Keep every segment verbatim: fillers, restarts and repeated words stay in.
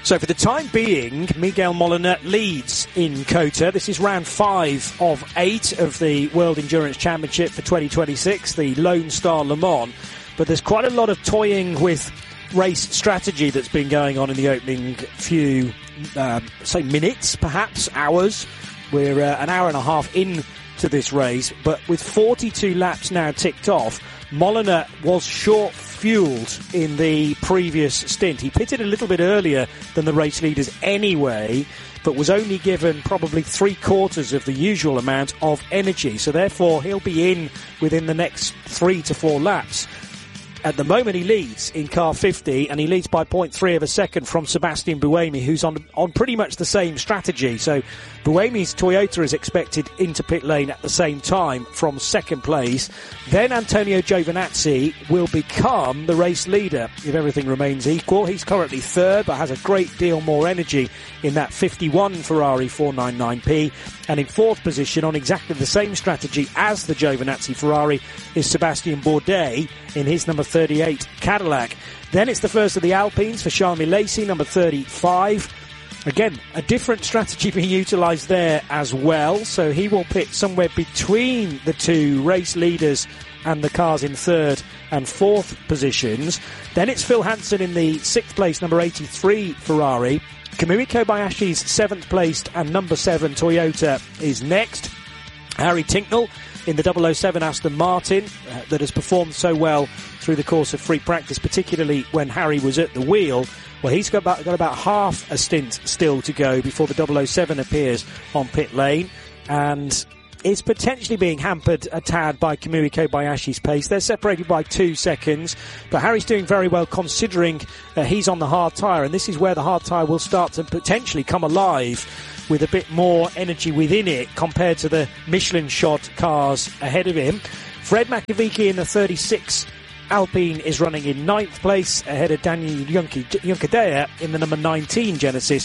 So for the time being, Miguel Molina leads in COTA. This is round five of eight of the World Endurance Championship for twenty twenty-six, the Lone Star Le Mans. But there's quite a lot of toying with race strategy that's been going on in the opening few, um, say, minutes, perhaps, hours. We're uh, an hour and a half in to this race, but with forty-two laps now ticked off, Molina was short-fueled in the previous stint. He pitted a little bit earlier than the race leaders anyway, but was only given probably three-quarters of the usual amount of energy. So therefore, he'll be in within the next three to four laps. At the moment, he leads in car fifty, and he leads by point three of a second from Sebastian Buemi, who's on on pretty much the same strategy. So Buemi's Toyota is expected into pit lane at the same time from second place. Then Antonio Giovinazzi will become the race leader if everything remains equal. He's currently third, but has a great deal more energy in that fifty-one Ferrari four ninety-nine P. And in fourth position, on exactly the same strategy as the Giovinazzi Ferrari, is Sebastian Bourdais in his number thirty-eight Cadillac. Then it's the first of the Alpines for Charles Milesi, number thirty-five. Again, a different strategy being utilised there as well. So he will pit somewhere between the two race leaders and the cars in third and fourth positions. Then it's Phil Hansen in the sixth place, number eighty-three Ferrari. Kamui Kobayashi's seventh placed and number seven Toyota is next. Harry Tincknell in the double oh seven Aston Martin uh, that has performed so well through the course of free practice, particularly when Harry was at the wheel. Well, he's got about, got about half a stint still to go before the double oh seven appears on pit lane, and is potentially being hampered a tad by Kamui Kobayashi's pace. They're separated by two seconds, but Harry's doing very well considering uh, he's on the hard tyre, and this is where the hard tyre will start to potentially come alive with a bit more energy within it compared to the Michelin-shod cars ahead of him. Fred Makovic in the thirty-six Alpine is running in ninth place ahead of Daniel Juncadella in the number nineteen Genesis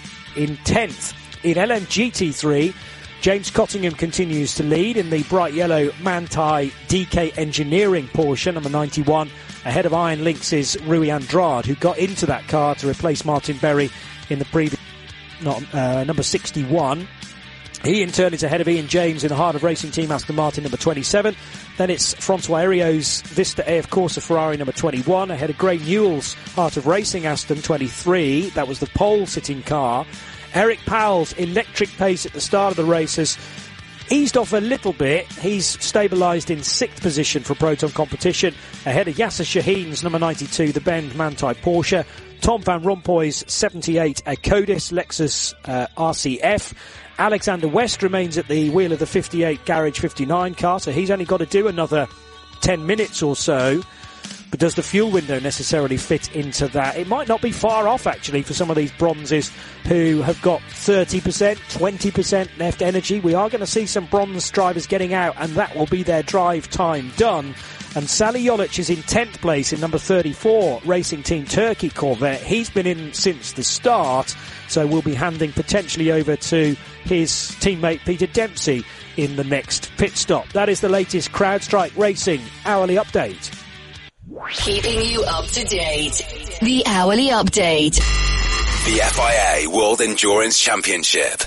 in tenth. In L M G T three, James Cottingham continues to lead in the bright yellow Manthey D K Engineering Porsche, number ninety-one, ahead of Iron Lynx's Rui Andrade, who got into that car to replace Martin Berry in the previous, not, uh, number sixty-one. He, in turn, is ahead of Ian James in the Heart of Racing Team Aston Martin, number twenty-seven. Then it's Francois Herriot's Vista A F Corsa Ferrari, number twenty-one, ahead of Gray Newell's Heart of Racing Aston, twenty-three. That was the pole-sitting car. Eric Powell's electric pace at the start of the race has eased off a little bit. He's stabilised in sixth position for Proton competition, ahead of Yasser Shaheen's number ninety-two, the Bend Manthey Porsche. Tom Van Rompuy's seventy-eight Acodis Lexus uh, R C F. Alexander West remains at the wheel of the fifty-eight Garage fifty-nine car, so he's only got to do another ten minutes or so. But does the fuel window necessarily fit into that? It might not be far off, actually, for some of these bronzes who have got thirty percent, twenty percent left energy. We are going to see some bronze drivers getting out, and that will be their drive time done. And Sally Jolic is in tenth place in number thirty-four Racing Team Turkey Corvette. He's been in since the start, so we'll be handing potentially over to his teammate Peter Dempsey in the next pit stop. That is the latest CrowdStrike Racing hourly update. Keeping you up to date. The hourly update. The F I A World Endurance Championship.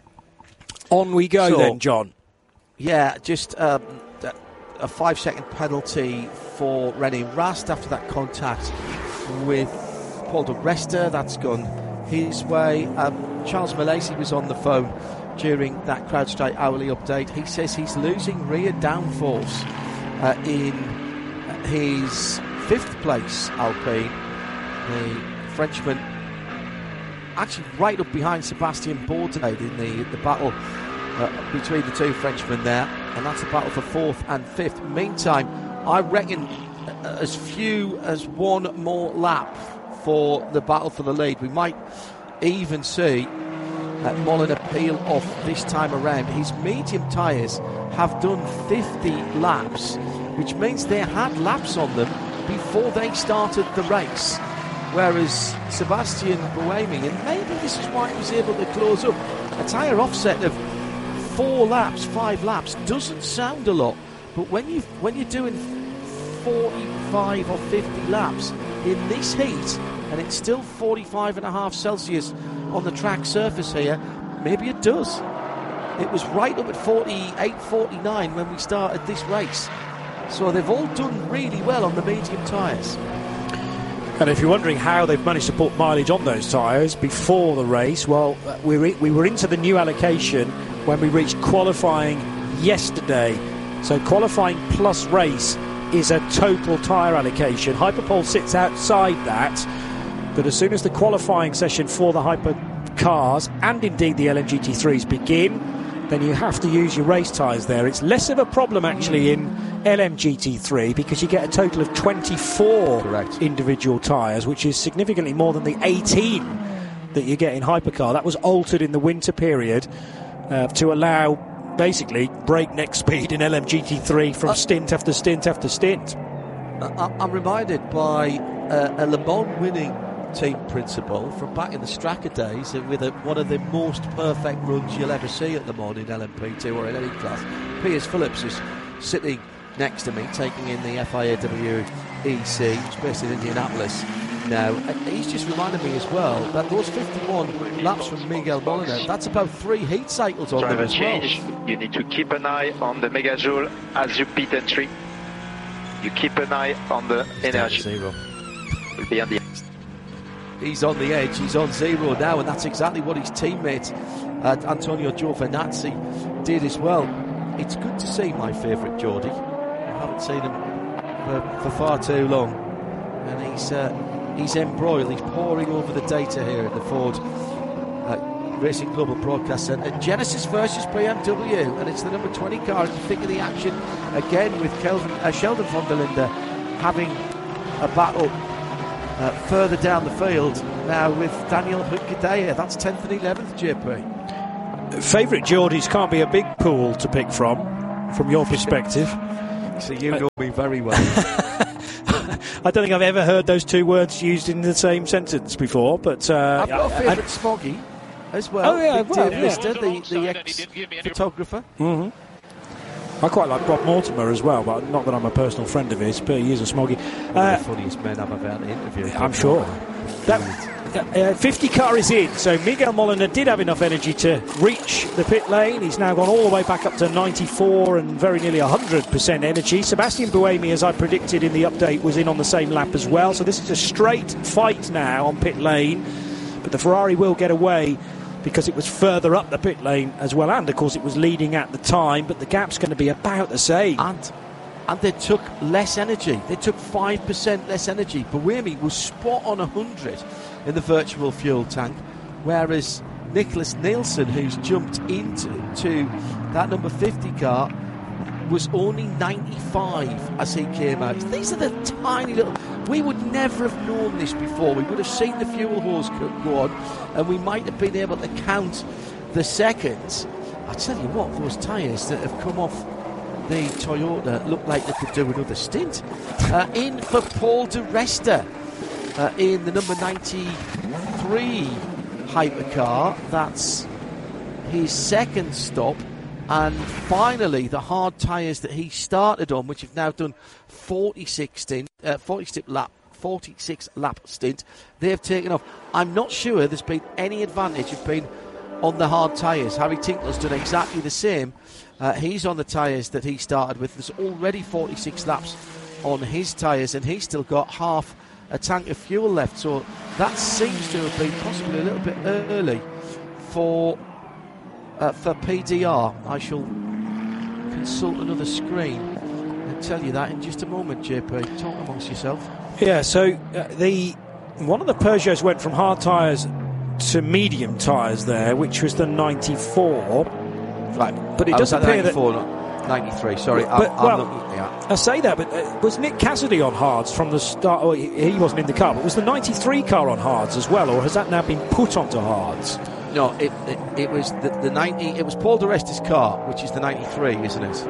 On we go so, then, John. Yeah, just um, a five-second penalty for René Rast after that contact with Paul de Resta. That's gone his way. Um, Charles Milesi was on the phone during that CrowdStrike hourly update. He says he's losing rear downforce uh, in his fifth place Alpine. The Frenchman actually right up behind Sebastian Bourdais in the, the battle uh, between the two Frenchmen there, and that's a battle for fourth and fifth. Meantime, I reckon as few as one more lap for the battle for the lead. We might even see uh, Molina peel off this time around. His medium tyres have done fifty laps, which means they had laps on them before they started the race. Whereas Sebastian Buemi, and maybe this is why he was able to close up, a tyre offset of four laps, five laps, doesn't sound a lot. But when, you when you're doing forty-five or fifty laps in this heat and it's still forty-five and a half Celsius on the track surface here. Maybe it does. It was right up at forty-eight, forty-nine when we started this race. So they've all done really well on the medium tyres. And if you're wondering how they've managed to put mileage on those tyres before the race, well, we were, we were into the new allocation when we reached qualifying yesterday. So qualifying plus race is a total tyre allocation. Hyperpole sits outside that, but as soon as the qualifying session for the Hyper cars and indeed the L M G T threes begin, then you have to use your race tyres there. It's less of a problem actually in L M G T three because you get a total of twenty-four Correct. individual tyres, which is significantly more than the eighteen that you get in Hypercar. That was altered in the winter period uh, to allow basically breakneck speed in L M G T three from uh, stint after stint after stint. Uh, I'm reminded by uh, a Le Mans winning team principal from back in the Straka days, with a, one of the most perfect runs you'll ever see at Le Mans in L M P two or in any class. Piers Phillips is sitting next to me, taking in the F I A W E C, which is based in Indianapolis now. And he's just reminded me as well that those fifty-one laps from Miguel Molina, that's about three heat cycles on Driver them as change. well. You need to keep an eye on the megajoule as you pit entry. You keep an eye on the energy. Zero. Will be on the He's on the edge, he's on zero now, and that's exactly what his teammate uh, Antonio Giovinazzi did as well. It's good to see my favourite Geordie. I haven't seen him for, for far too long, and he's uh, he's embroiled, he's poring over the data here at the Ford uh, Racing Global Broadcast Centre. Genesis versus B M W, and it's the number twenty car in the thick of the action again, with Kelvin, uh, Sheldon von der Linde having a battle Uh, further down the field now with Daniel Hüttgen. That's tenth and eleventh, J P. Favourite Geordies can't be a big pool to pick from, from your perspective. So you know me very well. I don't think I've ever heard those two words used in the same sentence before, but... Uh, I've got a favourite I, Smoggy as well. Oh, yeah, Big well, Dave yeah. Lister, the, the ex-photographer. Mm-hmm. I quite like Bob Mortimer as well, but not that I'm a personal friend of his, but he is a smoggy. One Uh, of the funniest men I've ever had an interview. I'm sure. That uh, fifty car is in, so Miguel Molina did have enough energy to reach the pit lane. He's now gone all the way back up to ninety-four and very nearly one hundred percent energy. Sebastian Buemi, as I predicted in the update, was in on the same lap as well, so this is a straight fight now on pit lane, but the Ferrari will get away because it was further up the pit lane as well, and of course it was leading at the time, but the gap's going to be about the same. And and they took less energy. They took five percent less energy. Buemi was spot on one hundred in the virtual fuel tank, whereas Nicholas Nielsen, who's jumped into to that number fifty car, was only ninety-five as he came out. These are the tiny little... We would never have known this before. We would have seen the fuel hose go on, and we might have been able to count the seconds. I tell you what, those tyres that have come off the Toyota look like they could do another stint. Uh, in for Paul di Resta uh, in the number ninety-three hypercar. That's his second stop. And finally, the hard tyres that he started on, which have now done forty-six stint, uh, forty-six lap, forty-six lap stint, they've taken off. I'm not sure there's been any advantage of being on the hard tyres. Harry Tinkler's done exactly the same. Uh, he's on the tyres that he started with. There's already forty-six laps on his tyres, and he's still got half a tank of fuel left. So that seems to have been possibly a little bit early for... Uh, for P D R. I shall consult another screen and tell you that in just a moment, J P. Talk amongst yourself. Yeah, so uh, the one of the Peugeots went from hard tyres to medium tyres there, which was the ninety-four. Right, but it I does was at appear ninety-four, that not ninety-three. Sorry, but, I'm, well, I'm looking. Yeah. I say that, but uh, was Nick Cassidy on hards from the start? Oh, he, he wasn't in the car, but was the ninety-three car on hards as well, or has that now been put onto hards? No, it, it, it was the, the ninety. It was Paul di Resta's car, which is the ninety-three, isn't it?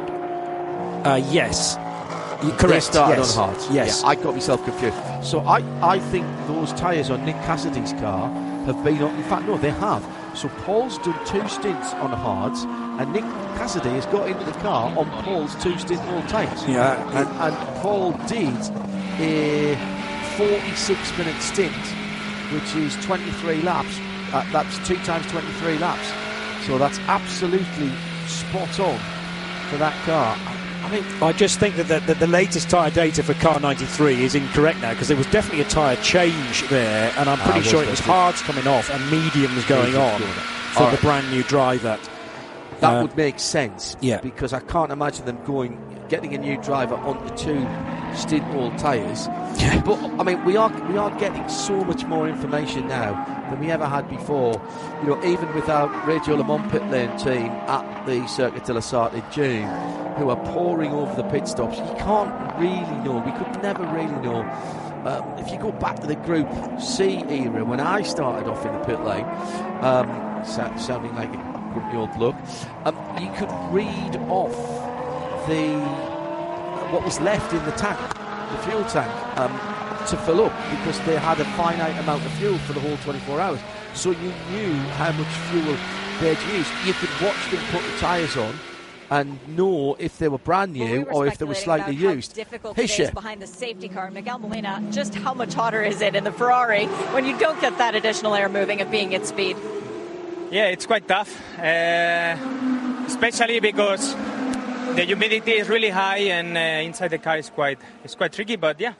Uh, yes, You're correct. They started yes. on hards. Yes, yeah, I got myself confused. So I, I think those tyres on Nick Cassidy's car have been on. In fact, no, they have. So Paul's done two stints on hards, and Nick Cassidy has got into the car on Paul's two stint all tyres. Yeah, and, and Paul did a forty-six minute stint, which is twenty-three laps. Uh, that's two times twenty-three laps. So that's absolutely spot on for that car. I mean, I just think that the, that the latest tyre data for car ninety-three is incorrect now, because there was definitely a tyre change there, and I'm pretty uh, sure it was hards coming off and mediums going on for right. the brand new driver. That uh, would make sense, yeah. because I can't imagine them going, getting a new driver onto two stint old tyres. Yeah. But I mean, we are we are getting so much more information now than we ever had before. You know, even with our Radio Le Mans pit lane team at the Circuit de la Sarthe in June, who are pouring over the pit stops, you can't really know. We could never really know. Um, if you go back to the Group C era, when I started off in the pit lane, um, so, sounding like a grumpy old bloke, um, you could read off the what was left in the tank, the fuel tank, um, to fill up, because they had a finite amount of fuel for the whole twenty-four hours. So you knew how much fuel they'd used. You could watch them put the tyres on and know if they were brand new well, we or if they were slightly used. Difficult today is behind the safety car. Miguel Molina, just how much hotter is it in the Ferrari when you don't get that additional air moving and being at speed? Yeah, it's quite tough, uh, especially because the humidity is really high, and uh, inside the car is quite it's quite tricky. But yeah,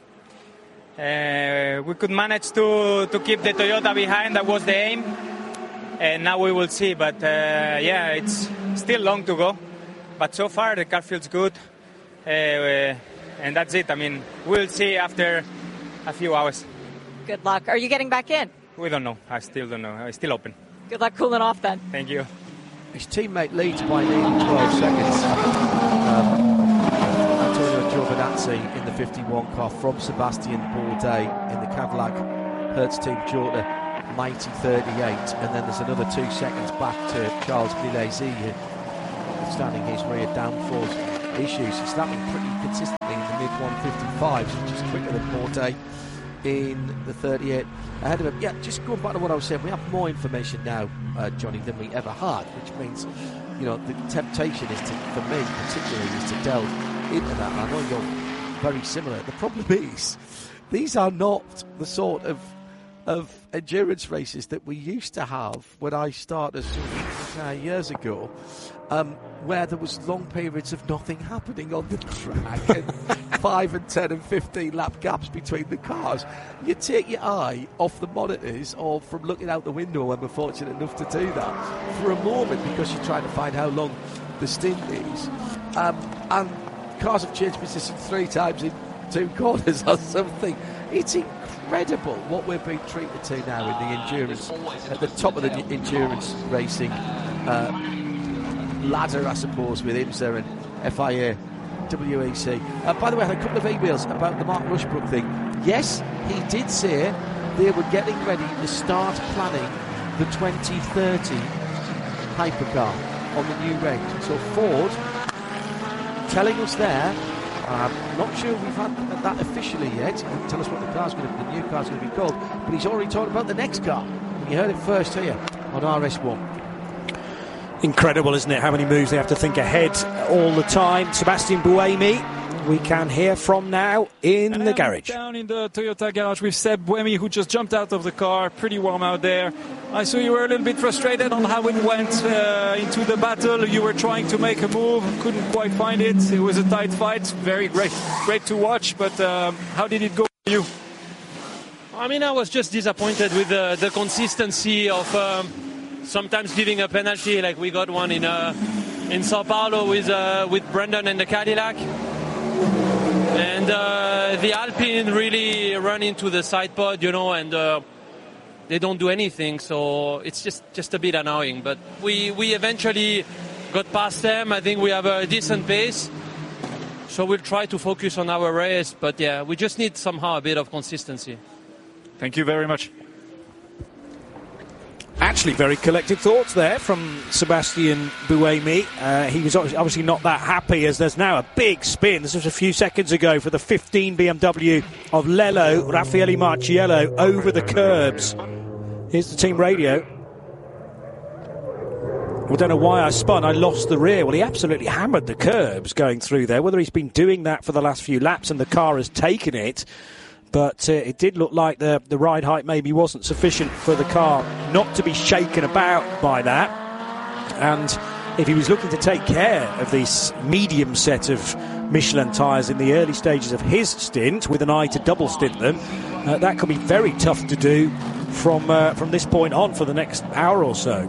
uh, we could manage to to keep the Toyota behind. That was the aim, and now we will see. But uh, yeah, it's still long to go. But so far the car feels good, uh, and that's it. I mean, we'll see after a few hours. Good luck. Are you getting back in? We don't know. I still don't know. It's still open. Good luck cooling off then. Thank you. His teammate leads by nearly twelve seconds. Um, Antonio Giovinazzi in the fifty-one car from Sebastian Bourdais in the Cadillac Hertz Team Jota Mighty thirty-eight, and then there's another two seconds back to Charles Milesi, notwithstanding his rear downforce issues. He's snapping pretty consistently in the mid one fifty-fives, which is quicker than Bourdais in the thirty-eight ahead of him. Yeah, just going back to what I was saying, we have more information now, uh, Johnny, than we ever had, which means, you know, the temptation is to, for me particularly, is to delve into that. And I know you're very similar. The problem is, these are not the sort of of endurance races that we used to have when I started uh, years ago, um, where there was long periods of nothing happening on the track and five and ten and fifteen lap gaps between the cars. You take your eye off the monitors or from looking out the window when we're fortunate enough to do that for a moment, because you're trying to find how long the stint is. Um, and cars have changed position three times in two corners or something. It's incredible what we're being treated to now in the endurance, at the top of the endurance racing uh, ladder, I suppose, with IMSA and F I A, W E C. Uh, by the way, I had a couple of emails about the Mark Rushbrook thing. Yes, he did say they were getting ready to start planning the twenty thirty hypercar on the new range. So Ford telling us there, I'm not sure we've had that officially yet. He'll tell us what the car's going to, the new car's going to be called, but he's already talked about the next car. You heard it first here on R S one. Incredible, isn't it? How many moves they have to think ahead all the time. Sebastian Buemi, we can hear from now in and the garage. Down in the Toyota garage with Seb Buemi, who just jumped out of the car. Pretty warm out there. I saw you were a little bit frustrated on how it went uh, into the battle. You were trying to make a move, couldn't quite find it. It was a tight fight. Very great, great to watch. But um, how did it go for you? I mean, I was just disappointed with the, the consistency of um, sometimes giving a penalty, like we got one in uh, in Sao Paulo with uh, with Brandon and the Cadillac. And uh, the Alpine really run into the side pod, you know, and uh, they don't do anything. So it's just, just a bit annoying. But we, we eventually got past them. I think we have a decent pace. So we'll try to focus on our race. But yeah, we just need somehow a bit of consistency. Thank you very much. Actually, very collected thoughts there from Sebastian Buemi. Uh, he was obviously not that happy, as there's now a big spin. This was a few seconds ago for the fifteen B M W of Lello, Raffaele Marciello, over the curbs. Here's the team radio. I don't know why I spun. I lost the rear. Well, he absolutely hammered the curbs going through there. Whether he's been doing that for the last few laps and the car has taken it, but uh, it did look like the, the ride height maybe wasn't sufficient for the car not to be shaken about by that. And if he was looking to take care of this medium set of Michelin tyres in the early stages of his stint, with an eye to double stint them, uh, that could be very tough to do from uh, from this point on for the next hour or so.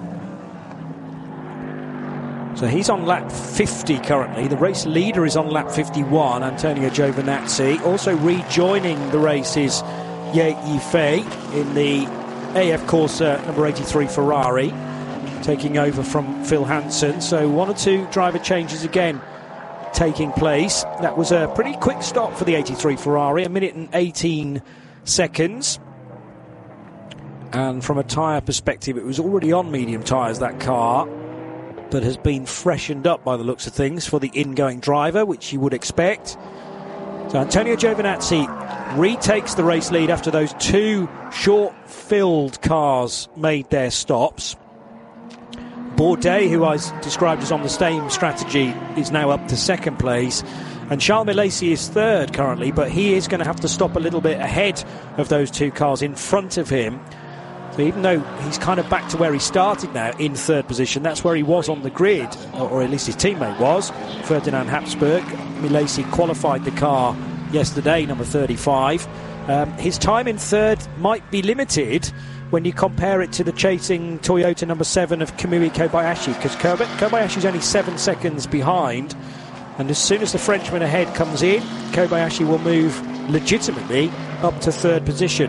So he's on lap fifty currently. The race leader is on lap fifty-one, Antonio Giovinazzi. Also rejoining the race is Ye Yifei in the A F Corsa number eighty-three Ferrari, taking over from Phil Hansen. So one or two driver changes again taking place. That was a pretty quick stop for the eighty-three Ferrari, a minute and eighteen seconds. And from a tyre perspective, it was already on medium tyres, that car, but has been freshened up by the looks of things for the ingoing driver, which you would expect. So Antonio Giovinazzi retakes the race lead after those two short-filled cars made their stops. Bourdais, who I described as on the same strategy, is now up to second place. And Charles Milesi is third currently, but he is going to have to stop a little bit ahead of those two cars in front of him. So even though he's kind of back to where he started now, in third position, that's where he was on the grid, or at least his teammate was, Ferdinand Habsburg. Milesi qualified the car yesterday, number thirty-five. Um, his time in third might be limited when you compare it to the chasing Toyota number seven of Kamui Kobayashi, because Kobayashi's only seven seconds behind, and as soon as the Frenchman ahead comes in, Kobayashi will move legitimately up to third position.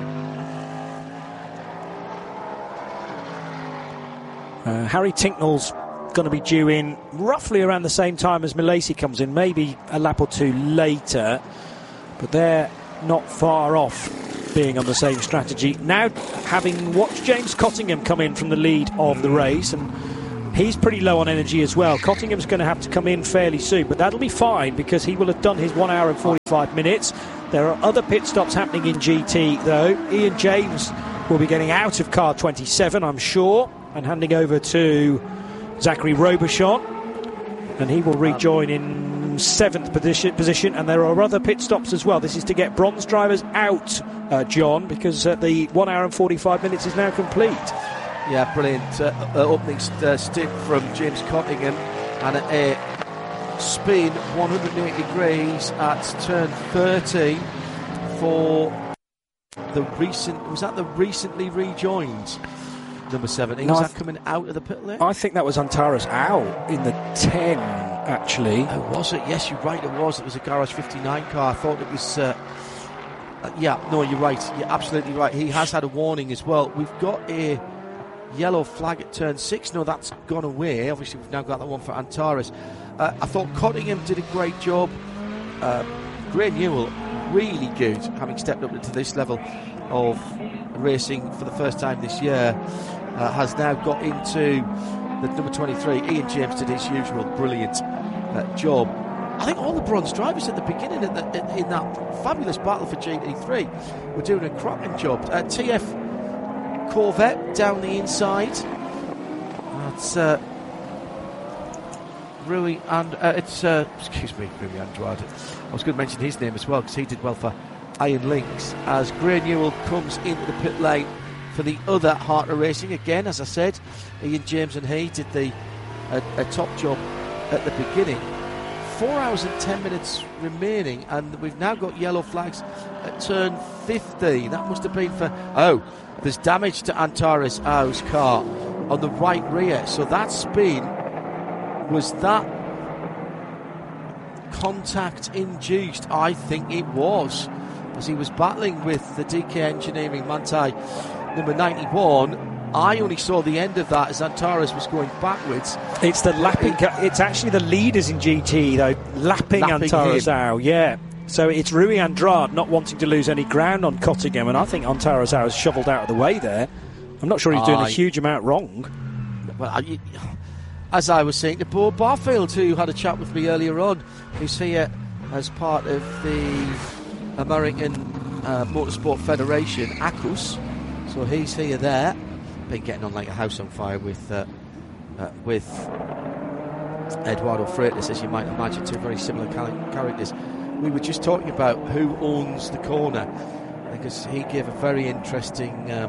Uh, Harry Tinknell's going to be due in roughly around the same time as Milesi comes in, maybe a lap or two later, but they're not far off being on the same strategy. Now, having watched James Cottingham come in from the lead of the race, and he's pretty low on energy as well. Cottingham's going to have to come in fairly soon, but that'll be fine because he will have done his one hour and forty-five minutes. There are other pit stops happening in G T, though. Ian James will be getting out of car twenty-seven, I'm sure, and handing over to Zachary Robichon, and he will rejoin in seventh position, position. And there are other pit stops as well. This is to get bronze drivers out, uh, John, because uh, the one hour and forty-five minutes is now complete. Yeah, brilliant uh, uh, opening st- uh, stint from James Cottingham, and a spin one hundred eighty degrees at turn thirty for the recent, was that the recently rejoined number seventeen? Was no, that th- coming out of the pit lane? I think that was Antares Au in the ten, actually. Oh, was it? Yes, you're right, it was. It was a Garage fifty-nine car. I thought it was... Uh, uh, yeah, no, you're right. You're absolutely right. He has had a warning as well. We've got a yellow flag at turn six. No, that's gone away. Obviously, we've now got that one for Antares. Uh, I thought Cottingham did a great job. Uh, Gray Newell, really good, having stepped up into this level of racing for the first time this year. Uh, has now got into the number twenty-three. Ian James did his usual brilliant uh, job. I think all the bronze drivers at the beginning of the, in that fabulous battle for G T three were doing a cracking job. Uh, T F Corvette down the inside. That's uh, Rui and uh, it's uh, excuse me, Rui Andrade. I was going to mention his name as well because he did well for Iron Lynx. As Gray Newell comes into the pit lane for the other Harter Racing again, as I said, Ian James and he did the a, a top job at the beginning. Four hours and ten minutes remaining, and we've now got yellow flags at turn fifteen. That must have been for... Oh, there's damage to Antares Au's car on the right rear. So that spin, was that contact induced? I think it was, as he was battling with the D K Engineering Manthey number ninety-one. I only saw the end of that as Antares was going backwards. It's the lapping. It, it's actually the leaders in G T though lapping, lapping Antares Au. Yeah. So it's Rui Andrade not wanting to lose any ground on Cottingham, and I think Antares Au has shovelled out of the way there. I'm not sure he's doing I, a huge amount wrong. Well, I, as I was saying to Bo Barfield, who had a chat with me earlier on, who's here as part of the American uh, Motorsport Federation, A C U S. So he's here there. Been getting on like a house on fire with uh, uh, with Eduardo Freitas, as you might imagine, two very similar cal- characters. We were just talking about who owns the corner because he gave a very interesting um,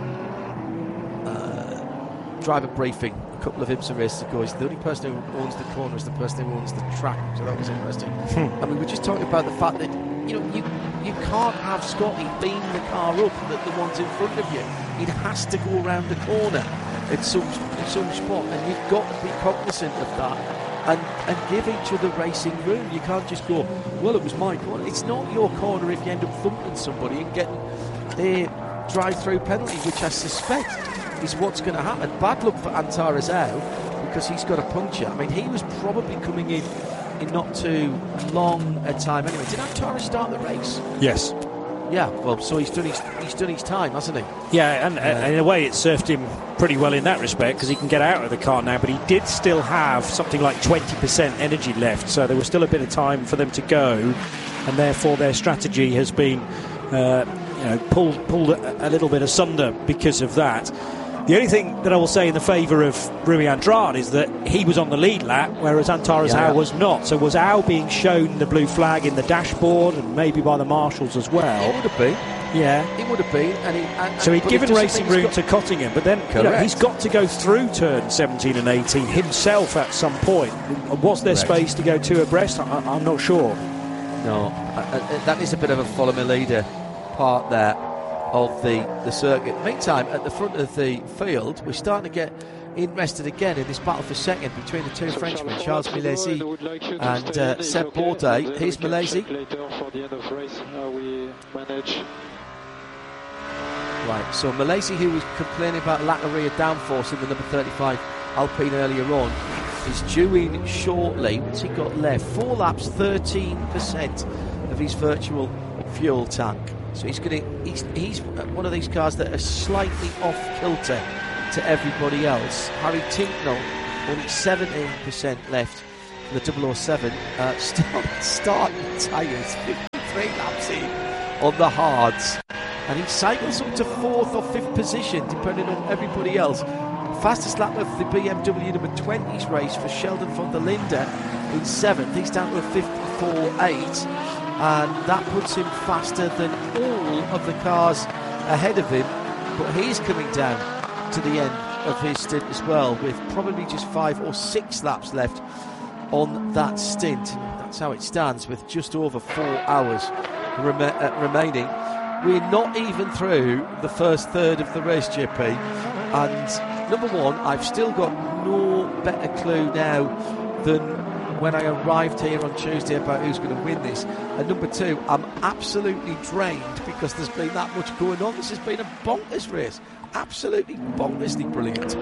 uh, driver briefing a couple of IMSA races ago. He's the only person who owns the corner is the person who owns the track, so that was interesting. And we were just talking about the fact that you know you you can't have Scotty beam the car up that the one's in front of you. It has to go around the corner at some in some spot, and you've got to be cognizant of that. And, and give each other racing room. You can't just go, well, it was my corner. It's not your corner if you end up thumping somebody and getting a drive-through penalty, which I suspect is what's going to happen. Bad luck for Antar Azau because he's got a puncture. I mean, he was probably coming in in not too long a time anyway. Did Antar start the race? Yes. Yeah, well, so he's done his he's done his time, hasn't he? Yeah, and, uh, and in a way it served him pretty well in that respect because he can get out of the car now, but he did still have something like twenty percent energy left, so there was still a bit of time for them to go, and therefore their strategy has been uh, you know, pulled, pulled a, a little bit asunder because of that. The only thing that I will say in the favour of Rui Andrade is that he was on the lead lap, whereas Antar Azau yeah. was not. So was Au being shown the blue flag in the dashboard and maybe by the marshals as well? It would have been. Yeah. It would have been. And he, and, so he'd given racing room got... to Cottingham, but then you know, he's got to go through turn seventeen and eighteen himself at some point. Was there Correct. space to go two abreast? I, I'm not sure. No. Uh, that is a bit of a follow me leader part there of the, the circuit. Meantime, at the front of the field, we're starting to get interested again in this battle for second between the two Frenchmen, Charles Milesi and uh, Seb Bourdais. Here's Milesi. Right, so Milesi, who was complaining about lack of rear downforce in the number thirty-five Alpine earlier on, is due in shortly. What's he got left? Four laps, thirteen percent of his virtual fuel tank. So he's going to, he's, he's one of these cars that are slightly off kilter to everybody else. Harry Tinknell, only seventeen percent left for the double oh seven. Uh, start, starting tyres, fifty-three laps in on the hards. And he cycles up to fourth or fifth position, depending on everybody else. Fastest lap of the B M W number twenty's race for Sheldon van der Linde in seventh. He's down to a fifty-four eight. And that puts him faster than all of the cars ahead of him, but he's coming down to the end of his stint as well, with probably just five or six laps left on that stint. That's how it stands, with just over four hours rem- uh, remaining. We're not even through the first third of the race, J P, and number one, I've still got no better clue now than when I arrived here on Tuesday about who's going to win this. And number two, I'm absolutely drained because there's been that much going on. This has been a bonkers race. Absolutely bonkersly brilliant.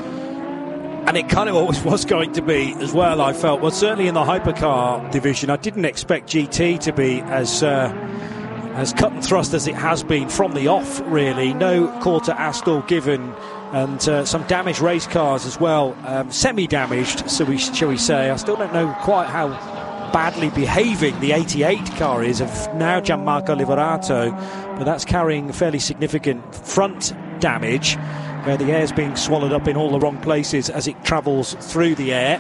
And it kind of always was going to be as well, I felt. Well, certainly in the hypercar division, I didn't expect G T to be as uh, as cut and thrust as it has been from the off, really. No quarter Astor given, and uh, some damaged race cars as well, um, semi-damaged, so we shall we say. I still don't know quite how badly behaving the eighty-eight car is of now Gianmarco Liverato, but that's carrying fairly significant front damage, where the air's being swallowed up in all the wrong places as it travels through the air.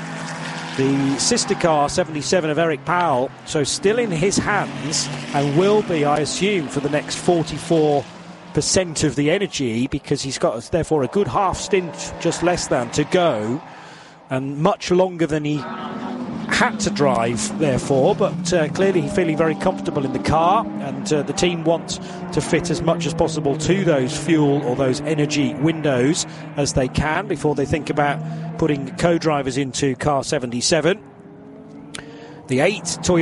The sister car, seventy-seven of Eric Powell, so still in his hands, and will be, I assume, for the next forty-four percent of the energy, because he's got therefore a good half stint, just less than, to go, and much longer than he had to drive therefore, but uh, clearly he's feeling very comfortable in the car, and uh, the team want to fit as much as possible to those fuel or those energy windows as they can before they think about putting co-drivers into car seventy-seven. The eight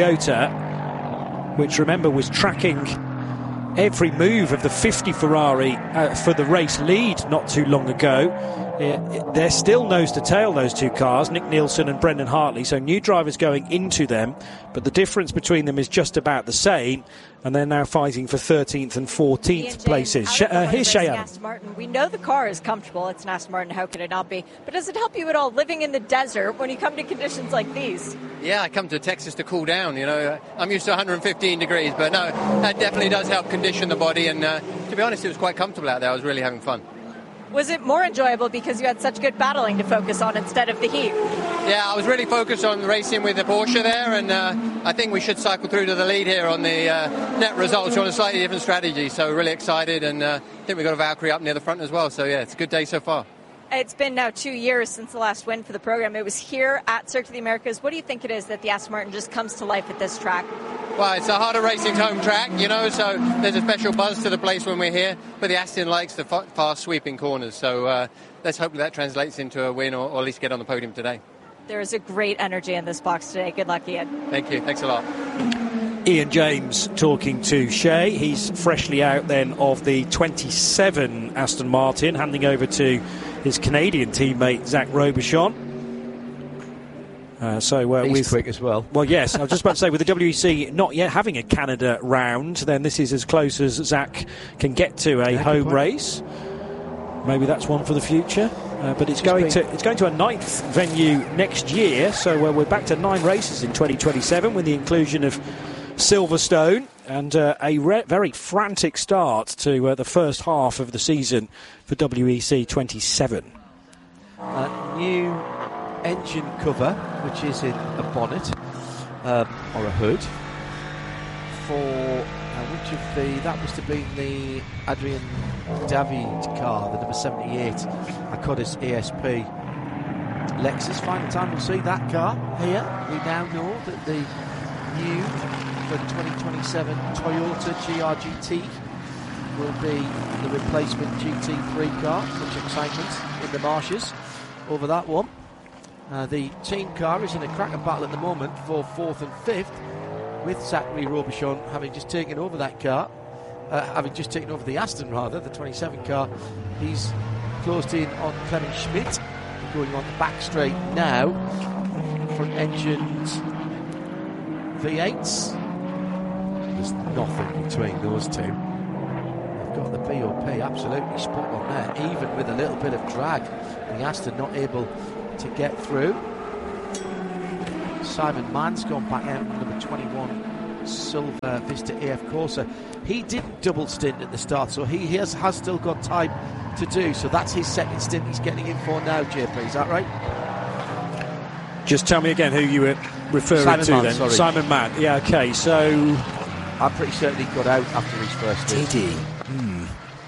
Toyota, which remember was tracking every move of the fifty Ferrari uh, for the race lead not too long ago. Uh, they're still nose to tail, those two cars, Nick Nielsen and Brendan Hartley, so new drivers going into them, but the difference between them is just about the same, and they're now fighting for thirteenth and fourteenth places. Sh- uh, here's Cheyenne. Aston Martin. We know the car is comfortable. It's an Aston Martin. How could it not be? But does it help you at all living in the desert when you come to conditions like these? Yeah, I come to Texas to cool down. You know, I'm used to one hundred fifteen degrees, but no, that definitely does help condition the body. And uh, to be honest, it was quite comfortable out there. I was really having fun. Was it more enjoyable because you had such good battling to focus on instead of the heat? Yeah, I was really focused on racing with the Porsche there, and uh, I think we should cycle through to the lead here on the uh, net results on a slightly different strategy. So really excited, and uh, I think we've got a Valkyrie up near the front as well. So yeah, it's a good day so far. It's been now two years since the last win for the program. It was here at Circuit of the Americas. What do you think it is that the Aston Martin just comes to life at this track? Well, it's a harder racing home track, you know, so there's a special buzz to the place when we're here. But the Aston likes the fa- fast sweeping corners, so uh, let's hope that translates into a win, or, or at least get on the podium today. There is a great energy in this box today. Good luck, Ian. Thank you. Thanks a lot. Ian James talking to Shea. He's freshly out then of the twenty-seven Aston Martin, handing over to his Canadian teammate Zach Robichon. Uh, so uh, he's with, quick as well. Well, yes, I was just about to say, with the W E C not yet having a Canada round, then this is as close as Zach can get to a yeah, home race. Maybe that's one for the future. Uh, but it's going to it's going to a ninth venue next year, so uh, we're back to nine races in twenty twenty-seven with the inclusion of Silverstone, and uh, a re- very frantic start to uh, the first half of the season for W E C twenty-seven. Uh, new engine cover, which is in a bonnet um, or a hood for uh, which of the that must have been the Adrian David car, the number seventy-eight Acodis E S P Lexus. Final time we'll see that car here. We now know that the new for twenty twenty-seven Toyota G R G T will be the replacement G T three car. Much excitement in the marshes over that one. Uh, the team car is in a cracking battle at the moment for fourth and fifth, with Zachary Robichon having just taken over that car, uh, having just taken over the Aston rather, the twenty-seven car. He's closed in on Clement Schmidt, going on the back straight now. Front engines V eights. There's nothing between those two. They've got the B O P absolutely spot on there, even with a little bit of drag. The Aston not able to get through. Simon Mann's gone back out, number twenty-one Silver Vista A F Corsa. He didn't double stint at the start, so he has, has still got time to do. So that's his second stint he's getting in for now, J P, is that right? Just tell me again who you were referring Simon to Mann, then. sorry. Simon Mann, yeah, okay, so... I'm pretty certain he got out after his first stint. Did he? Hmm.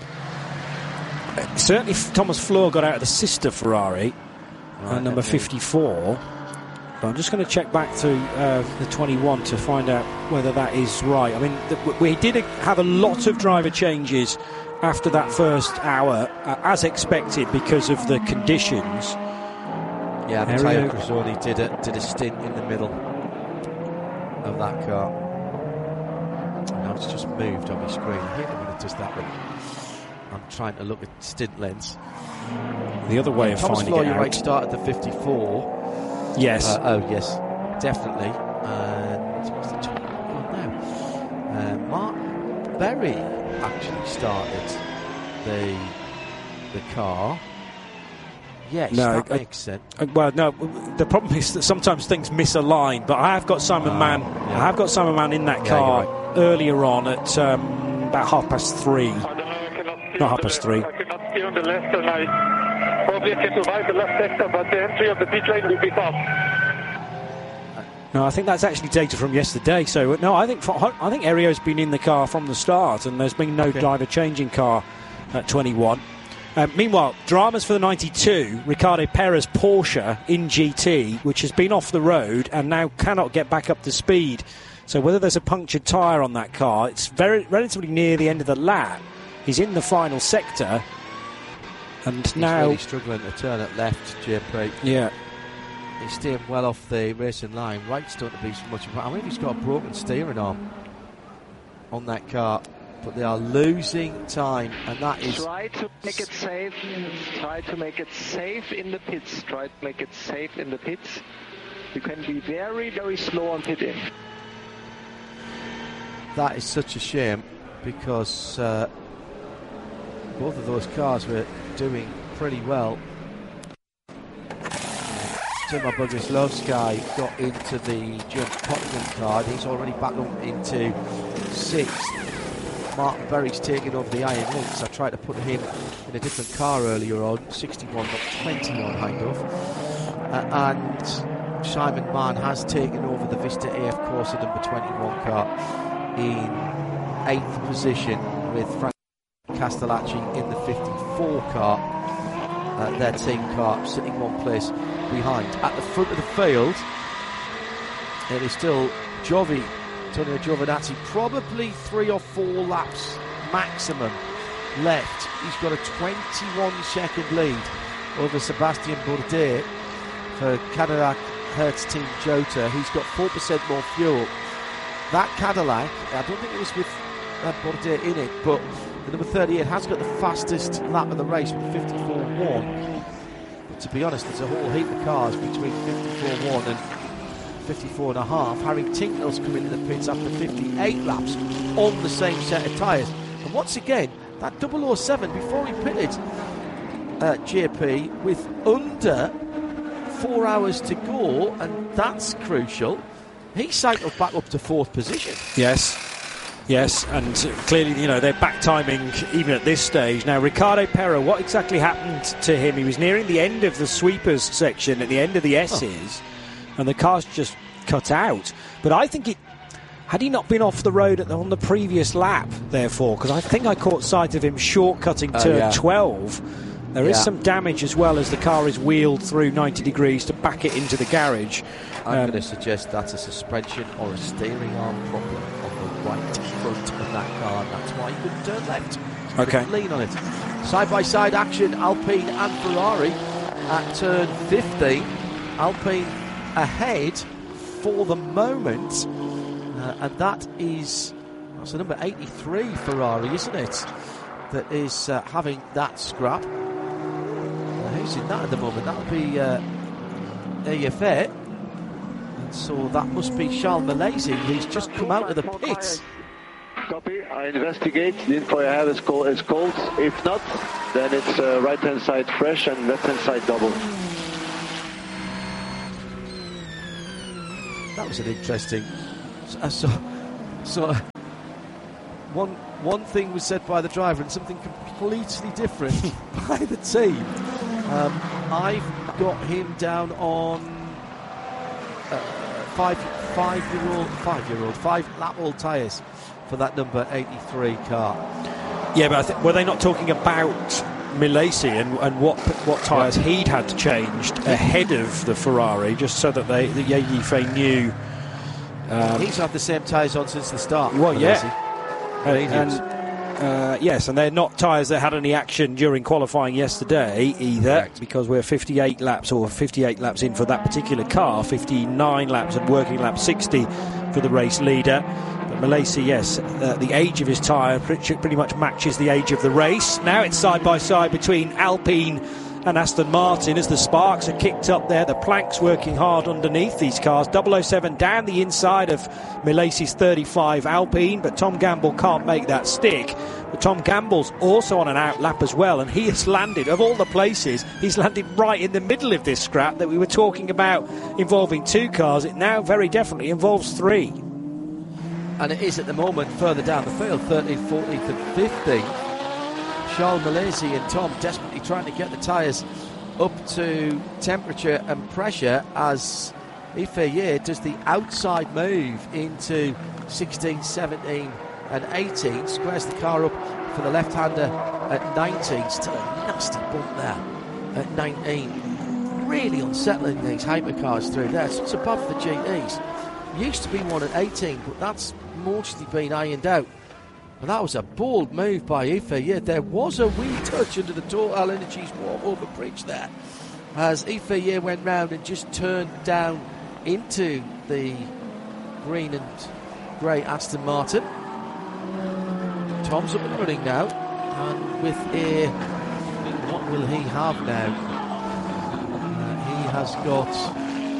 Uh, certainly Thomas Floor got out of the sister Ferrari, right, uh, number fifty-four. But I'm just going to check back to uh, the twenty-one to find out whether that is right. I mean, th- we did have a lot of driver changes after that first hour, uh, as expected, because of the conditions. Yeah, Matteo Crosoni did a, did a stint in the middle of that car. Now it's just moved on my screen. I hate it when it does that, but I'm trying to look at stint lengths. The other way yeah, of Thomas finding Floor, it out. You're right, started the fifty-four. Yes. Uh, oh, yes, definitely. And what's the chap on now? Uh, Mark Berry actually started the the car. Yes, no, that makes sense. Uh, well, no, the problem is that sometimes things misalign, but I have got Simon uh, Mann. Yeah. I have got Simon Mann in that yeah, car right. earlier on at um, about half past three. I don't know, I cannot see Not half past three. I cannot see on the left, and I probably can survive the left sector, but the entry of the pit lane will be tough. No, I think that's actually data from yesterday. So no, I think I think Erio's been in the car from the start, and there's been no okay. driver changing car at twenty-one. Uh, meanwhile, dramas for the ninety-two, Ricardo Perez Porsche in G T, which has been off the road and now cannot get back up to speed. So whether there's a punctured tyre on that car, it's very relatively near the end of the lap. He's in the final sector, and he's now really struggling to turn it left, J P. Yeah. He's staying well off the racing line. Right's don't be so much of a... I mean, he's got a broken steering arm on that car. But they are losing time, and that is... Try to make it safe. Try to make it safe in the pits. Try to make it safe in the pits. You can be very, very slow on pit in. That is such a shame, because uh, both of those cars were doing pretty well. Timo Boguslavsky got into the Jim Cotton car. He's already back up into sixth. Martin Berry's taking over the Iron Lynx. I tried to put him in a different car earlier on, sixty-one, not twenty on Hindhoff. Uh, and Simon Mann has taken over the Vista A F Corsa number twenty-one car in eighth position, with Frank Castellacci in the fifty-four car, uh, their team car, sitting one place behind. At the front of the field, it is still Giovi, Antonio Giovinazzi, probably three or four laps maximum left. He's got a twenty-one second lead over Sebastian Bourdais for Cadillac Hertz Team Jota, who's got four percent more fuel. That Cadillac, I don't think it was with uh, Bourdais in it, but the number thirty-eight has got the fastest lap of the race with fifty-four one. But to be honest, there's a whole heap of cars between fifty-four one and fifty-four and a half. Harry Tincknell's come into the pits after fifty-eight laps on the same set of tyres. And once again, that double oh seven, before he pitted uh, J P, with under four hours to go, and that's crucial, he cycled back up to fourth position. Yes. Yes, and clearly, you know, they're back timing even at this stage. Now, Ricardo Pero, what exactly happened to him? He was nearing the end of the sweepers section, at the end of the S's, oh. and the car's just cut out. But I think it, had he not been off the road at the, on the previous lap, therefore, because I think I caught sight of him shortcutting uh, turn yeah. twelve. There yeah. is some damage as well as the car is wheeled through ninety degrees to back it into the garage. I'm um, going to suggest that's a suspension or a steering arm problem on the right front of that car, and that's why you couldn't turn left. You okay. lean on it. Side-by-side action, Alpine and Ferrari at turn fifteen. Alpine ahead for the moment, uh, and that is that's the number eighty-three Ferrari, isn't it? That is uh, having that scrap. Uh, who's in that at the moment? That'll be uh, A F A. And so that must be Charles Malaysia, who's just come out of the pits. Copy. I investigate. The info I have is cold. Is cold. If not, then it's uh, right-hand side fresh and left-hand side double. That was an interesting. So, so, so one one thing was said by the driver and something completely different by the team. Um, I've got him down on uh, five five year old five year old five lap old tyres for that number eighty-three car. Yeah, but I think, were they not talking about Milesi and, and what what tyres he'd had changed ahead of the Ferrari, just so that they the Yegife knew? Um, He's had the same tyres on since the start. Well, Milesi. yeah. And, and uh, yes, and they're not tyres that had any action during qualifying yesterday either. Correct. Because we're fifty-eight laps or fifty-eight laps in for that particular car, fifty-nine laps and working lap sixty for the race leader. But Milesi, yes, uh, the age of his tyre pretty, pretty much matches the age of the race. Now it's side by side between Alpine and Aston Martin as the sparks are kicked up there. The plank's working hard underneath these cars. double oh seven down the inside of Milesi's thirty-five Alpine, but Tom Gamble can't make that stick. But Tom Gamble's also on an out lap as well, and he has landed, of all the places, he's landed right in the middle of this scrap that we were talking about involving two cars. It now very definitely involves three. And it is at the moment further down the field, thirteenth, fourteenth and fifteenth. Charles Milesi and Tom desperately trying to get the tyres up to temperature and pressure as Ifeye does the outside move into sixteen, seventeen and eighteen, squares the car up for the left-hander at nineteen. Still a nasty bump there at nineteen. Really unsettling, these hypercars through there. It's not so bad for the G Ts. Used to be one at eighteen, but that's mostly been ironed out. But that was a bold move by Ifeye. There was a wee touch under the Total Energies warm-over bridge there as Ifeye went round and just turned down into the green and grey Aston Martin. Tom's up and running now, and with a, what will he have now? Uh, he has got,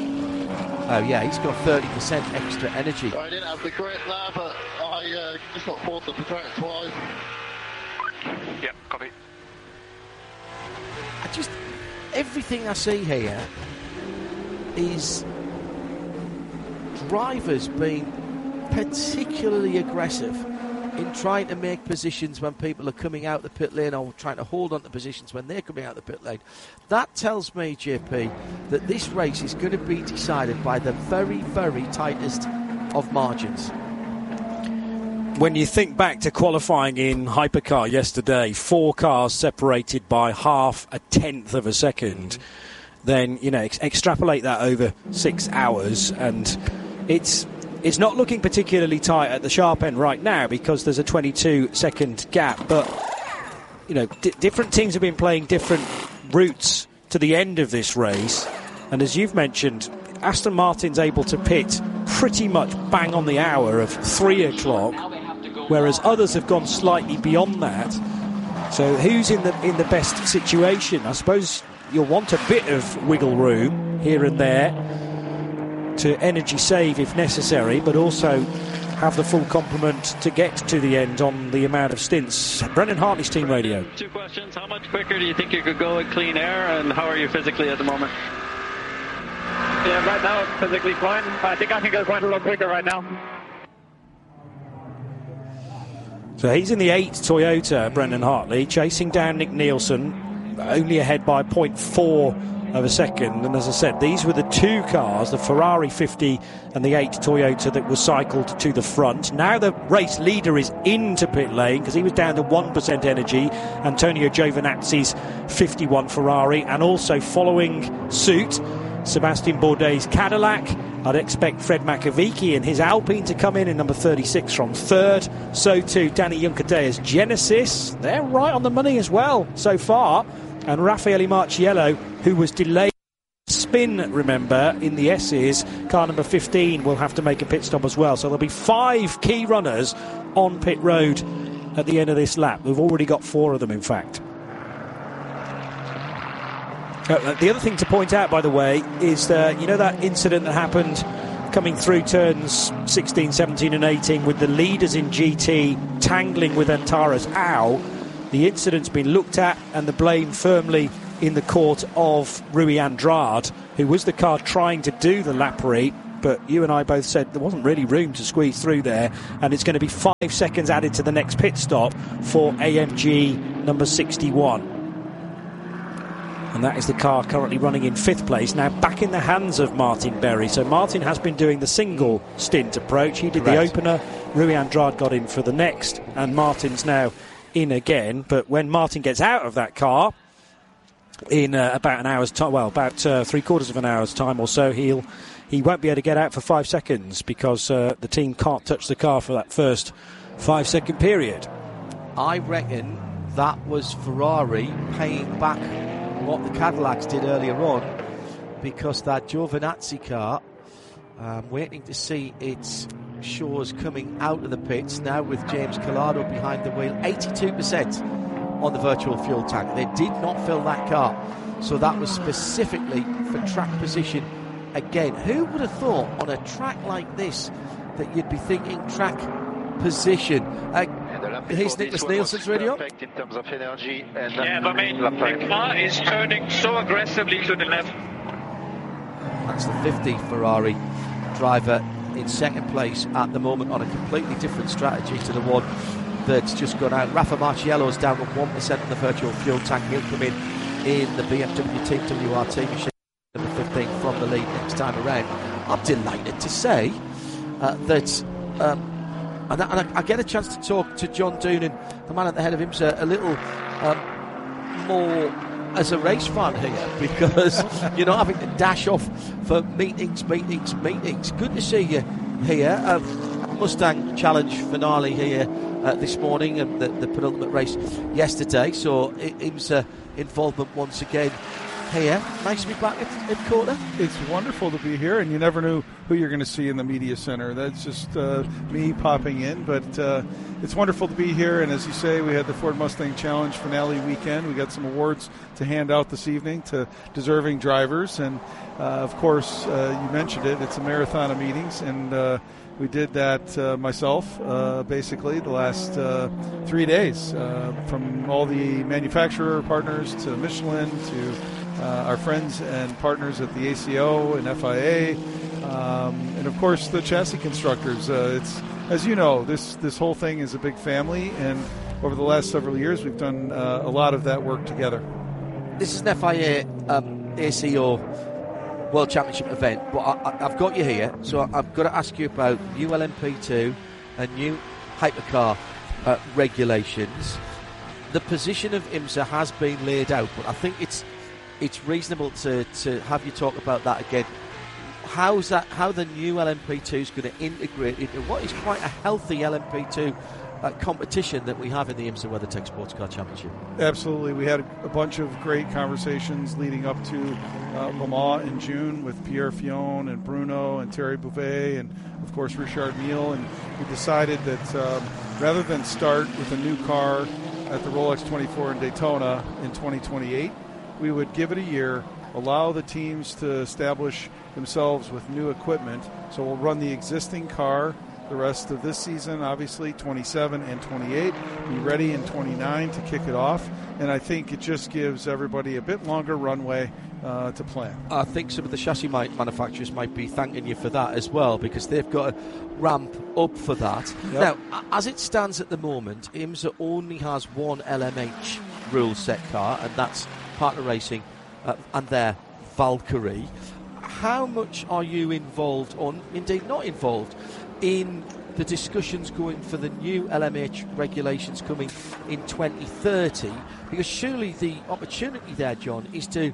oh yeah, he's got thirty percent extra energy. I didn't have the great lap, but I uh, just got fourth at the track twice. Yeah, copy. I just, everything I see here is drivers being particularly aggressive in trying to make positions when people are coming out the pit lane or trying to hold on to positions when they're coming out the pit lane. That tells me, J P, that this race is going to be decided by the very, very tightest of margins. When you think back to qualifying in Hypercar yesterday, four cars separated by half a tenth of a second, then, you know, ex- extrapolate that over six hours, and it's it's not looking particularly tight at the sharp end right now because there's a twenty-two second gap. But, you know, d- different teams have been playing different routes to the end of this race, and as you've mentioned, Aston Martin's able to pit pretty much bang on the hour of three o'clock, whereas others have gone slightly beyond that. So who's in the in the best situation? I suppose you'll want a bit of wiggle room here and there to energy save if necessary, but also have the full complement to get to the end on the amount of stints. Brendan Hartley's Team Radio. Two questions. How much quicker do you think you could go at clean air, and how are you physically at the moment? Yeah, right now it's physically fine. I think I can go quite a lot quicker right now. So he's in the eight Toyota, Brendan Hartley, chasing down Nick Nielsen, only ahead by zero point four of a second. And as I said, these were the two cars, the Ferrari fifty and the eight Toyota, that were cycled to the front. Now the race leader is into pit lane because he was down to one percent energy, Antonio Giovinazzi's fifty-one Ferrari, and also following suit, Sebastian Bourdais' Cadillac. I'd expect Fred Makovici and his Alpine to come in in number thirty-six from third. So too Danny Juncadea's Genesis. They're right on the money as well so far. And Raffaele Marciello, who was delayed spin, remember, in the S's, car number fifteen, will have to make a pit stop as well. So there'll be five key runners on pit road at the end of this lap. We've already got four of them, in fact. Uh, the other thing to point out, by the way, is that, you know, that incident that happened coming through turns sixteen, seventeen and eighteen with the leaders in G T tangling with Antara's Au. The incident's been looked at and the blame firmly in the court of Rui Andrade, who was the car trying to do the Lapri, but you and I both said there wasn't really room to squeeze through there, and it's going to be five seconds added to the next pit stop for A M G number sixty-one. And that is the car currently running in fifth place, now back in the hands of Martin Berry. So Martin has been doing the single stint approach. He did Correct. the opener, Rui Andrade got in for the next, and Martin's now in again. But when Martin gets out of that car in uh, about an hour's time, well, about uh, three quarters of an hour's time or so, he'll he won't be able to get out for five seconds because uh, the team can't touch the car for that first five second period. I reckon that was Ferrari paying back what the Cadillacs did earlier on, because that Giovinazzi car, um, waiting to see its Shores coming out of the pits now with James Collado behind the wheel. eighty-two percent on the virtual fuel tank. They did not fill that car, so that was specifically for track position again. Who would have thought on a track like this that you'd be thinking track position? Uh, here's Nicholas Nielsen's radio. In terms of energy and yeah, but I mean, the car is turning so aggressively to the left. That's the fifty Ferrari driver in second place at the moment on a completely different strategy to the one that's just gone out. Rafa Marciello's down to one percent on the virtual fuel tank. He'll come in in the B M W Team W R T machine number fifteen from the lead next time around. I'm delighted to say uh, that um, and, I, and I, I get a chance to talk to John Doonan, the man at the head of IMSA, a little um, more as a race fan here, because you're not having to dash off for meetings, meetings, meetings. Good to see you here. Um, Mustang Challenge finale here uh, this morning, and the, the penultimate race yesterday. So IMSA involvement once again here. Nice to be back at, at Corner. It's wonderful to be here, and you never knew who you're going to see in the media center. That's just uh, me popping in, but uh, it's wonderful to be here. And as you say, we had the Ford Mustang Challenge finale weekend. We got some awards to hand out this evening to deserving drivers, and uh, of course, uh, you mentioned it. It's a marathon of meetings, and uh, we did that uh, myself, uh, basically, the last uh, three days, uh, from all the manufacturer partners to Michelin to uh, our friends and partners at the A C O and F I A, um, and of course the chassis constructors. Uh, it's as you know, this, this whole thing is a big family, and over the last several years, we've done uh, a lot of that work together. This is an F I A um, A C O World Championship event, but I, I, I've got you here, so I, I've got to ask you about new L M P two and new hypercar uh, regulations. The position of IMSA has been laid out, but I think it's it's reasonable to, to have you talk about that again. How's that? How the new L M P two is going to integrate into what is quite a healthy L M P two uh, competition that we have in the IMSA WeatherTech Sports Car Championship? Absolutely. We had a bunch of great conversations leading up to uh, Le Mans in June with Pierre Fillon and Bruno and Thierry Bouvet and, of course, Richard Mille. And we decided that um, rather than start with a new car at the Rolex twenty-four in Daytona in twenty twenty-eight, we would give it a year, allow the teams to establish themselves with new equipment. So we'll run the existing car the rest of this season, obviously, twenty-seven and twenty-eight. Be ready in twenty-nine to kick it off. And I think it just gives everybody a bit longer runway uh, to plan. I think some of the chassis manufacturers might be thanking you for that as well, because they've got to ramp up for that. Yep. Now, as it stands at the moment, IMSA only has one L M H rule set car, and that's Partner Racing uh, and their Valkyrie. How much are you involved, or indeed not involved, in the discussions going for the new L M H regulations coming in twenty thirty? Because surely the opportunity there, John, is to...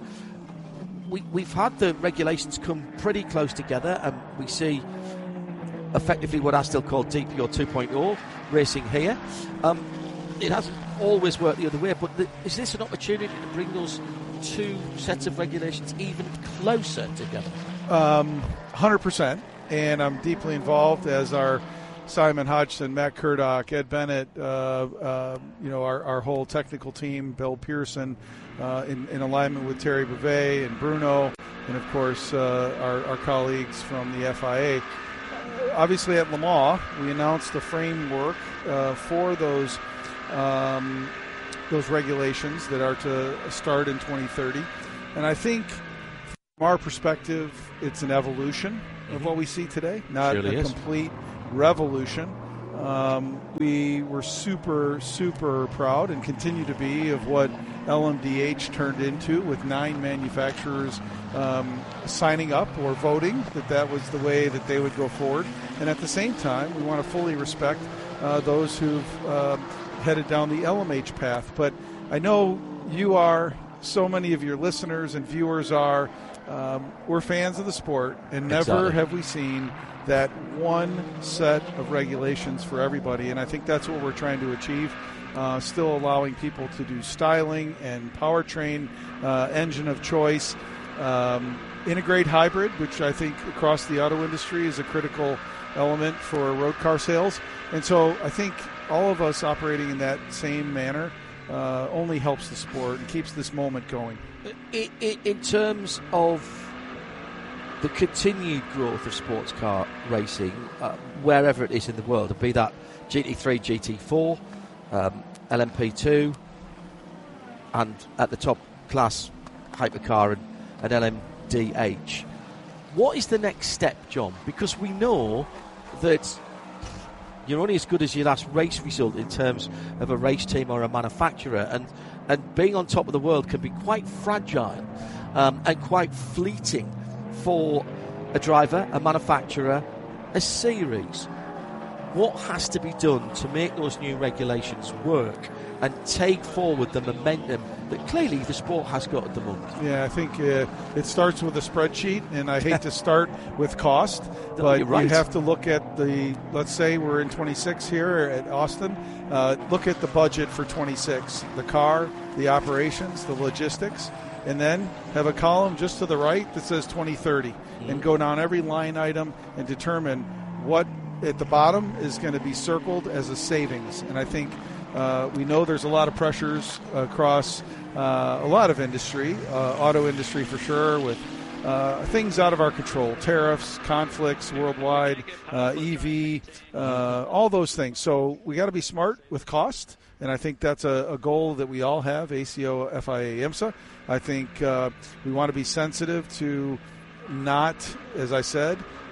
We, we've had the regulations come pretty close together, and we see effectively what I still call D P O two point oh racing here. Um, it hasn't always worked the other way, but the, is this an opportunity to bring those two sets of regulations even closer together? Um, one hundred percent. And I'm deeply involved, as are Simon Hodgson, Matt Kurdock, Ed Bennett, uh, uh, you know, our, our whole technical team, Bill Pearson, uh, in, in alignment with Thierry Bouvet and Bruno, and of course uh, our, our colleagues from the F I A. Obviously at Le Mans, we announced the framework uh, for those um, those regulations that are to start in twenty thirty. And I think from our perspective, it's an evolution of what we see today, not Surely a is. complete revolution. Um, we were super, super proud and continue to be of what L M D H turned into, with nine manufacturers um, signing up or voting that that was the way that they would go forward. And at the same time, we want to fully respect uh, those who've uh, headed down the L M H path. But I know you are, so many of your listeners and viewers are. Um, we're fans of the sport, and never Exactly. have we seen that one set of regulations for everybody. And I think that's what we're trying to achieve, uh, still allowing people to do styling and powertrain, uh, engine of choice, um, integrate hybrid, which I think across the auto industry is a critical element for road car sales. And so I think all of us operating in that same manner uh, only helps the sport and keeps this moment going. In, in, in terms of the continued growth of sports car racing, uh, wherever it is in the world, be that G T three, G T four, um, L M P two, and at the top class hypercar and, and L M D H, what is the next step, John? Because we know that you're only as good as your last race result in terms of a race team or a manufacturer, and and being on top of the world can be quite fragile um, and quite fleeting for a driver, a manufacturer, a series. What has to be done to make those new regulations work and take forward the momentum that clearly the sport has got at the moment? Yeah, I think uh, it starts with a spreadsheet, and I hate to start with cost, No, but you're right. you have to look at the, let's say we're in twenty-six here at Austin, uh, look at the budget for twenty-six, the car, the operations, the logistics, and then have a column just to the right that says twenty thirty, mm-hmm. and go down every line item and determine what at the bottom is going to be circled as a savings. And I think uh, we know there's a lot of pressures across uh, a lot of industry, uh, auto industry for sure, with uh, things out of our control, tariffs, conflicts worldwide, uh, E V, uh, all those things. So we got to be smart with cost, and I think that's a, a goal that we all have, A C O, F I A, IMSA. I think uh, we want to be sensitive to not, as I said,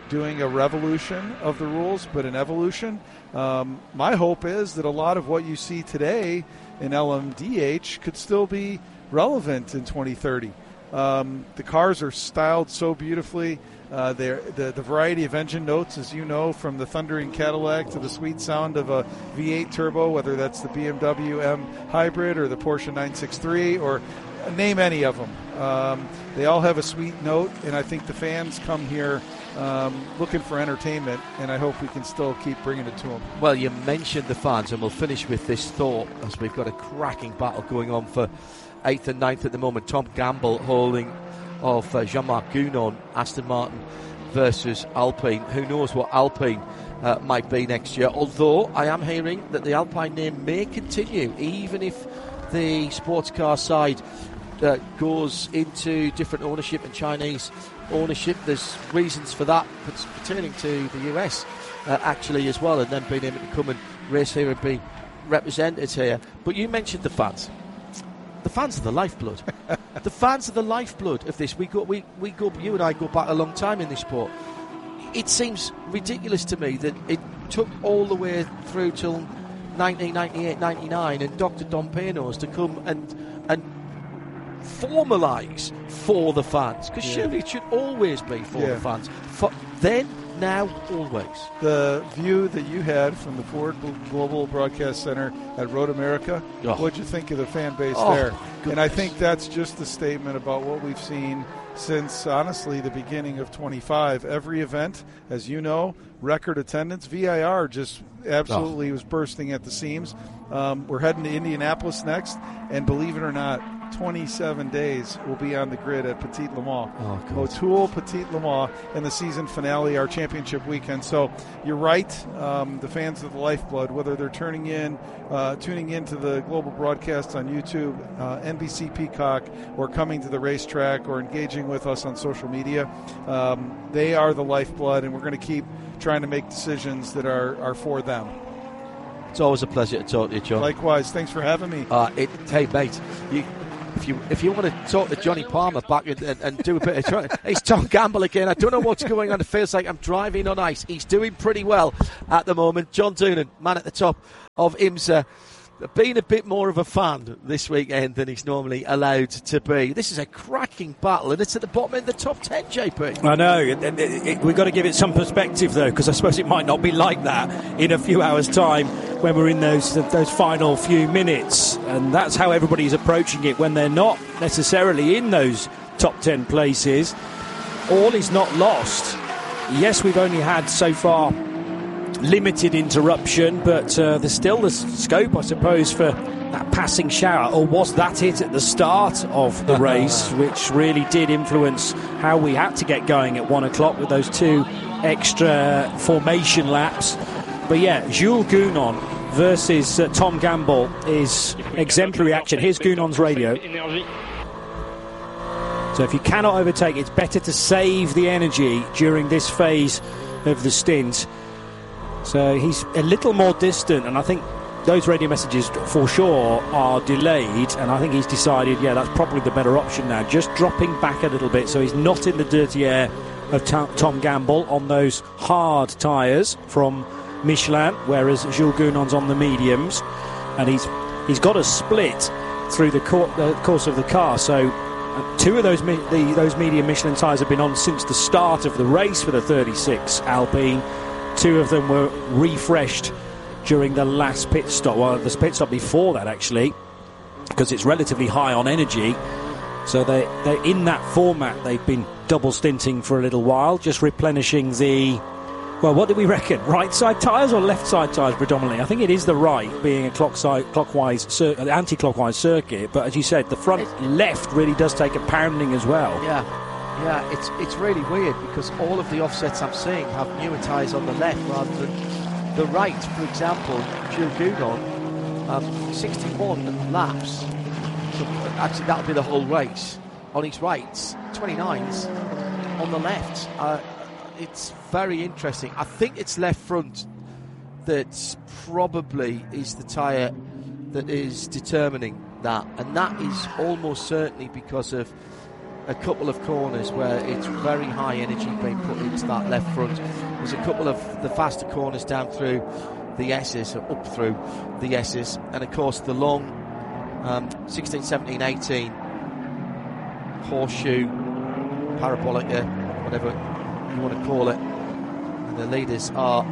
doing a revolution of the rules, but an evolution. Um, my hope is that a lot of what you see today in L M D H could still be relevant in twenty thirty. Um, the cars are styled so beautifully. Uh, the, the variety of engine notes, as you know, from the thundering Cadillac to the sweet sound of a V eight turbo, whether that's the B M W M Hybrid or the Porsche nine sixty-three, or name any of them. Um, they all have a sweet note, and I think the fans come here um, looking for entertainment, and I hope we can still keep bringing it to them. Well, you mentioned the fans, and we'll finish with this thought, as we've got a cracking battle going on for eighth and ninth at the moment. Tom Gamble holding of uh, Jean-Marc Gounon, Aston Martin versus Alpine. Who knows what Alpine uh, might be next year, although I am hearing that the Alpine name may continue, even if the sports car side uh, goes into different ownership and Chinese ownership. There's reasons for that, pertaining to the U S uh, actually as well, and then being able to come and race here and be represented here. But you mentioned the fans. The fans are the lifeblood. The fans are the lifeblood of this. We go, we, we go. You and I go back a long time in this sport. It seems ridiculous to me that it took all the way through till nineteen ninety-eight ninety-nine and Doctor Dom Panos to come and and formalise for the fans, because yeah. surely it should always be for yeah. the fans. For then, now, always. The view that you had from the Ford Global Broadcast Center at Road America, oh. what'd you think of the fan base oh, there? And I think that's just a statement about what we've seen since, honestly, the beginning of twenty-five. Every event, as you know, record attendance. V I R just absolutely oh. was bursting at the seams. Um, we're heading to Indianapolis next, and believe it or not, twenty-seven days will be on the grid at Petit Le Mans. Oh, O'Toole, Petit Le Mans, and the season finale, our championship weekend. So you're right, um, the fans of the lifeblood, whether they're turning in, uh, tuning into the global broadcast on YouTube, uh, N B C Peacock, or coming to the racetrack, or engaging with us on social media, um, they are the lifeblood, and we're going to keep trying to make decisions that are, are for them. It's always a pleasure to talk to you, John. Likewise. Thanks for having me. Uh, it, hey, mate, you, if you if you want to talk to Johnny Palmer back and, and, and do a bit of trying, it's Tom Gamble again. I don't know what's going on. It feels like I'm driving on ice. He's doing pretty well at the moment. John Doonan, man at the top of IMSA, being a bit more of a fan this weekend than he's normally allowed to be. This is a cracking battle, and it's at the bottom in the top ten, J P. I know. It, it, it, we've got to give it some perspective, though, because I suppose it might not be like that in a few hours' time when we're in those those final few minutes. And that's how everybody's approaching it when they're not necessarily in those top ten places. All is not lost. Yes, we've only had so far limited interruption, but uh, there's still the scope, I suppose, for that passing shower. Or was that it at the start of the race, which really did influence how we had to get going at one o'clock with those two extra formation laps? But yeah, Jules Gounon versus uh, Tom Gamble is exemplary action. Here's Gounon's radio. So if you cannot overtake, it's better to save the energy during this phase of the stint. So he's a little more distant, and I think those radio messages for sure are delayed, and I think he's decided, yeah, that's probably the better option now, just dropping back a little bit so he's not in the dirty air of Tom Gamble on those hard tyres from Michelin, whereas Jules Gounon's on the mediums, and he's he's got a split through the, cor- the course of the car. So uh, two of those me- the, those medium Michelin tyres have been on since the start of the race for the thirty-six Alpine. Two of them were refreshed during the last pit stop, well, the pit stop before that, actually, because it's relatively high on energy. So they, they're in that format. They've been double stinting for a little while, just replenishing the, well, what do we reckon? Right side tyres or left side tyres predominantly? I think it is the right, being a clock side, clockwise, cir- anti-clockwise circuit. But as you said, the front it's, left really does take a pounding as well. Yeah. Yeah, it's it's really weird because all of the offsets I'm seeing have newer tyres on the left rather than the right. For example, Jules Gounon, um, sixty-one laps. So actually, that'll be the whole race. On his right, twenty-nines on the left. Uh, it's very interesting. I think it's left front that probably is the tyre that is determining that, and that is almost certainly because of a couple of corners where it's very high energy being put into that left front. There's a couple of the faster corners down through the S's, or up through the S's, and of course the long um, sixteen, seventeen, eighteen horseshoe, parabolica, whatever you want to call it, and the leaders are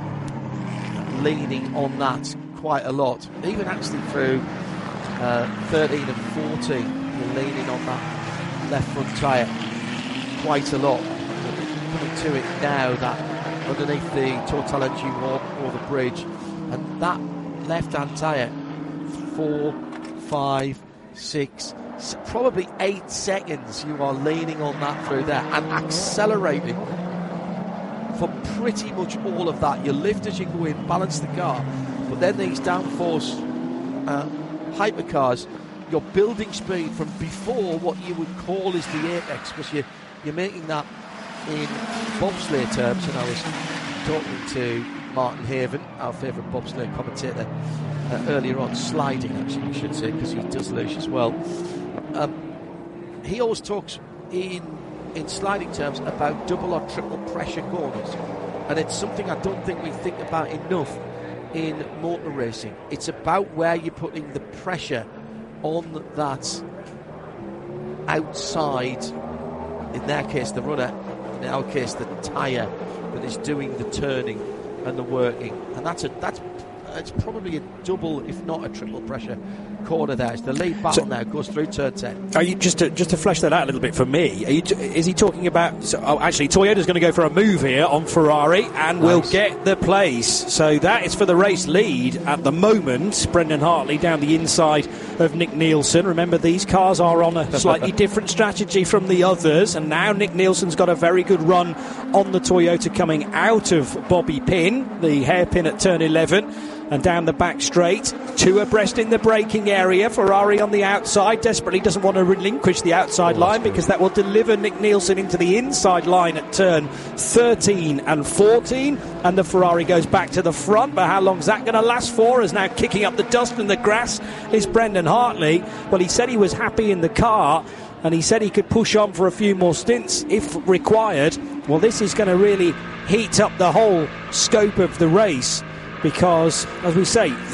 leaning on that quite a lot. Even actually through uh, thirteen and fourteen, you're leaning on that left front tyre quite a lot. Coming to it now, that underneath the Total Energy wall or the bridge, and that left-hand tyre, four, five, six, probably eight seconds you are leaning on that through there and accelerating for pretty much all of that. You lift as you go in, balance the car, but then these downforce uh, hypercars, you're building speed from before what you would call is the apex, because you, you're making that in bobsleigh terms. And I was talking to Martin Haven, our favourite bobsleigh commentator, uh, earlier on, sliding actually we should say, because he does luge as well. Um, he always talks in in sliding terms about double or triple pressure corners, and it's something I don't think we think about enough in motor racing. It's about where you're putting the pressure on that outside, in their case the rudder, in our case the tyre that is doing the turning and the working, and that's a that's it's probably a double, if not a triple pressure corner there. It's the lead battle so, now goes through turn ten. Are you just to, just to flesh that out a little bit for me? Are you t- is he talking about? So, oh, actually, Toyota's going to go for a move here on Ferrari and nice. will get the place. So that is for the race lead at the moment. Brendan Hartley down the inside of Nick Nielsen. Remember, these cars are on a slightly different strategy from the others, and now Nick Nielsen's got a very good run on the Toyota coming out of Bobby Pin, the hairpin at turn eleven. And down the back straight, two abreast in the braking area. Ferrari on the outside, desperately doesn't want to relinquish the outside oh, line because that will deliver Nick Nielsen into the inside line at turn thirteen and fourteen. And the Ferrari goes back to the front, but how long's that going to last for? As now kicking up the dust and the grass is Brendan Hartley. Well, he said he was happy in the car, and he said he could push on for a few more stints if required. Well, this is going to really heat up the whole scope of the race, because, as we say,